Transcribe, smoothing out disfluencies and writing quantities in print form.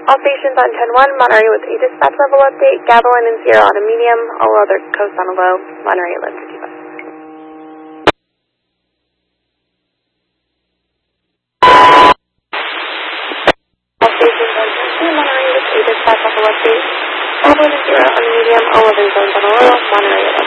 All stations on 10-1, Monterey with a dispatch level update. Gather 1 and 0 on a medium, all other coast on a low, Monterey at 55. All stations on 10-2, Monterey with a dispatch level update. Gather 1 and 0 on a medium, all other zones on a low, Monterey at